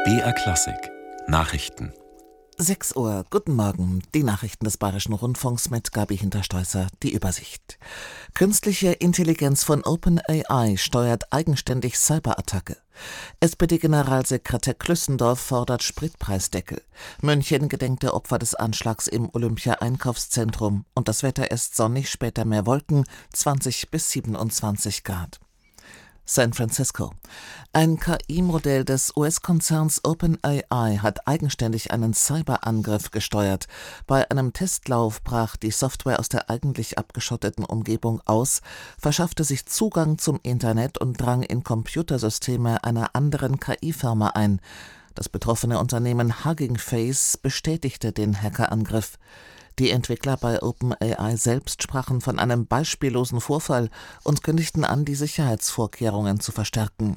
BR Klassik Nachrichten. 6 Uhr, guten Morgen. Die Nachrichten des Bayerischen Rundfunks mit Gabi Hinterstoißer, die Übersicht. Künstliche Intelligenz von OpenAI steuert eigenständig Cyberattacke. SPD-Generalsekretär Klüssendorf fordert Spritpreisdeckel. München gedenkt der Opfer des Anschlags im Olympia-Einkaufszentrum. Und das Wetter ist sonnig, später mehr Wolken, 20 bis 27 Grad. San Francisco. Ein KI-Modell des US-Konzerns OpenAI hat eigenständig einen Cyberangriff gesteuert. Bei einem Testlauf brach die Software aus der eigentlich abgeschotteten Umgebung aus, verschaffte sich Zugang zum Internet und drang in Computersysteme einer anderen KI-Firma ein. Das betroffene Unternehmen Hugging Face bestätigte den Hackerangriff. Die Entwickler bei OpenAI selbst sprachen von einem beispiellosen Vorfall und kündigten an, die Sicherheitsvorkehrungen zu verstärken.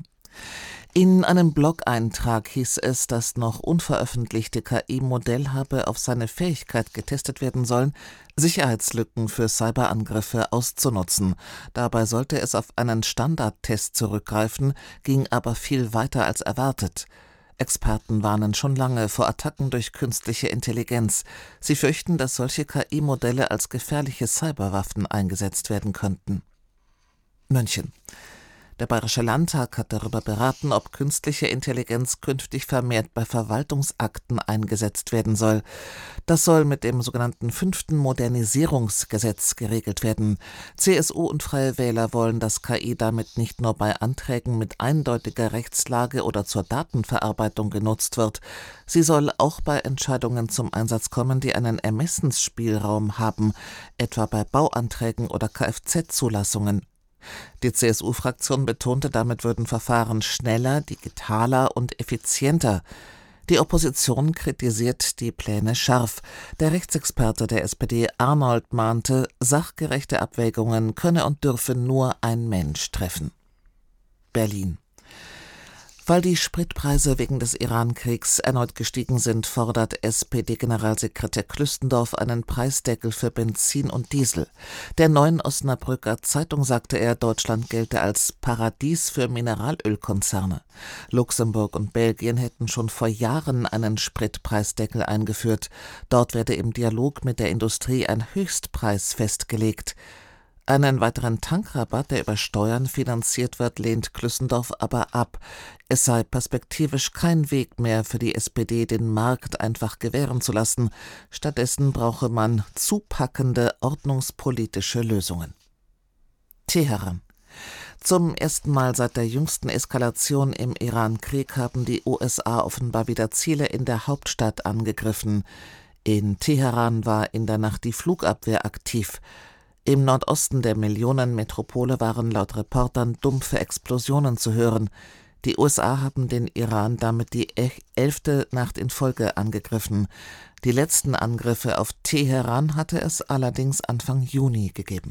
In einem Blog-Eintrag hieß es, das noch unveröffentlichte KI-Modell habe auf seine Fähigkeit getestet werden sollen, Sicherheitslücken für Cyberangriffe auszunutzen. Dabei sollte es auf einen Standardtest zurückgreifen, ging aber viel weiter als erwartet. Experten warnen schon lange vor Attacken durch künstliche Intelligenz. Sie fürchten, dass solche KI-Modelle als gefährliche Cyberwaffen eingesetzt werden könnten. München. Der Bayerische Landtag hat darüber beraten, ob künstliche Intelligenz künftig vermehrt bei Verwaltungsakten eingesetzt werden soll. Das soll mit dem sogenannten 5. Modernisierungsgesetz geregelt werden. CSU und Freie Wähler wollen, dass KI damit nicht nur bei Anträgen mit eindeutiger Rechtslage oder zur Datenverarbeitung genutzt wird. Sie soll auch bei Entscheidungen zum Einsatz kommen, die einen Ermessensspielraum haben, etwa bei Bauanträgen oder Kfz-Zulassungen. Die CSU-Fraktion betonte, damit würden Verfahren schneller, digitaler und effizienter. Die Opposition kritisiert die Pläne scharf. Der Rechtsexperte der SPD Arnold mahnte, sachgerechte Abwägungen könne und dürfe nur ein Mensch treffen. Berlin. Weil die Spritpreise wegen des Iran-Kriegs erneut gestiegen sind, fordert SPD-Generalsekretär Klüssendorf einen Preisdeckel für Benzin und Diesel. Der Neuen Osnabrücker Zeitung sagte er, Deutschland gelte als Paradies für Mineralölkonzerne. Luxemburg und Belgien hätten schon vor Jahren einen Spritpreisdeckel eingeführt. Dort werde im Dialog mit der Industrie ein Höchstpreis festgelegt. Einen weiteren Tankrabatt, der über Steuern finanziert wird, lehnt Klüssendorf aber ab. Es sei perspektivisch kein Weg mehr für die SPD, den Markt einfach gewähren zu lassen. Stattdessen brauche man zupackende ordnungspolitische Lösungen. Teheran. Zum ersten Mal seit der jüngsten Eskalation im Iran-Krieg haben die USA offenbar wieder Ziele in der Hauptstadt angegriffen. In Teheran war in der Nacht die Flugabwehr aktiv. Im Nordosten der Millionenmetropole waren laut Reportern dumpfe Explosionen zu hören. Die USA haben den Iran damit die 11. Nacht in Folge angegriffen. Die letzten Angriffe auf Teheran hatte es allerdings Anfang Juni gegeben.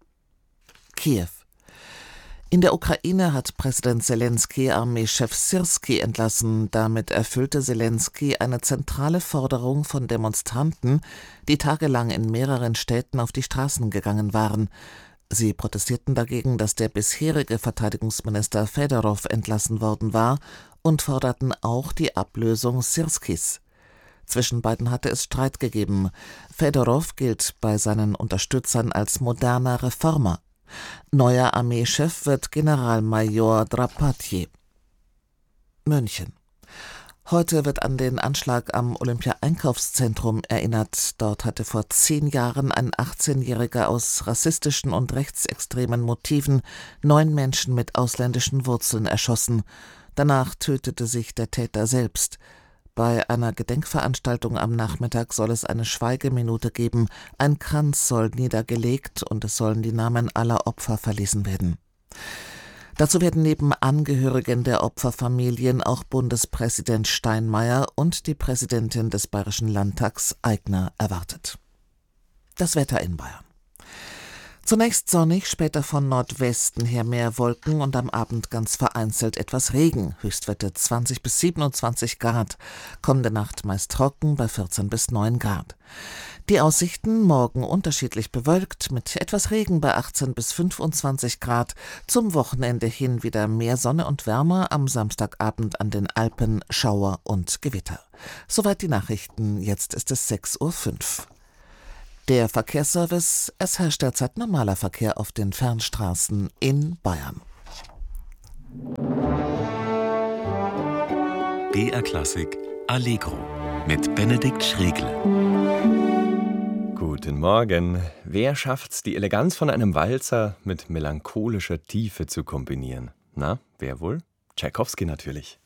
Kiew. In der Ukraine hat Präsident Selenskyj Armeechef Syrskij entlassen. Damit erfüllte Selenskyj eine zentrale Forderung von Demonstranten, die tagelang in mehreren Städten auf die Straßen gegangen waren. Sie protestierten dagegen, dass der bisherige Verteidigungsminister Fedorov entlassen worden war und forderten auch die Ablösung Syrskijs. Zwischen beiden hatte es Streit gegeben. Fedorov gilt bei seinen Unterstützern als moderner Reformer. Neuer Armeechef wird Generalmajor Drapatje. München. Heute wird an den Anschlag am Olympia-Einkaufszentrum erinnert. Dort hatte vor 10 Jahren ein 18-Jähriger aus rassistischen und rechtsextremen Motiven 9 Menschen mit ausländischen Wurzeln erschossen. Danach tötete sich der Täter selbst. Bei einer Gedenkveranstaltung am Nachmittag soll es eine Schweigeminute geben. Ein Kranz soll niedergelegt und es sollen die Namen aller Opfer verlesen werden. Dazu werden neben Angehörigen der Opferfamilien auch Bundespräsident Steinmeier und die Präsidentin des Bayerischen Landtags Aigner erwartet. Das Wetter in Bayern. Zunächst sonnig, später von Nordwesten her mehr Wolken und am Abend ganz vereinzelt etwas Regen. Höchstwerte 20 bis 27 Grad. Kommende Nacht meist trocken bei 14 bis 9 Grad. Die Aussichten: morgen unterschiedlich bewölkt mit etwas Regen bei 18 bis 25 Grad. Zum Wochenende hin wieder mehr Sonne und wärmer. Am Samstagabend an den Alpen Schauer und Gewitter. Soweit die Nachrichten. Jetzt ist es 6:05 Uhr. Der Verkehrsservice: Es herrscht derzeit normaler Verkehr auf den Fernstraßen in Bayern. BR Klassik Allegro mit Benedikt Schregle. Guten Morgen. Wer schafft's, die Eleganz von einem Walzer mit melancholischer Tiefe zu kombinieren? Na, wer wohl? Tschaikowski natürlich.